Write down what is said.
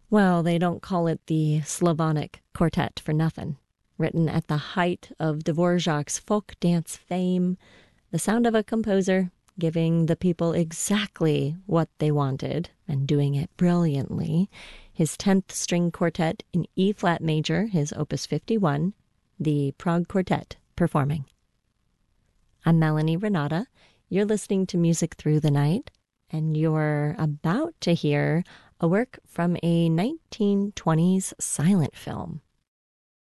Well, they don't call it the Slavonic Quartet for nothing. Written at the height of Dvorak's folk dance fame, the sound of a composer giving the people exactly what they wanted and doing it brilliantly. His 10th string quartet in E-flat major, his Opus 51, the Prague Quartet performing. I'm Melanie Renata. You're listening to Music Through the Night, and you're about to hear a work from a 1920s silent film.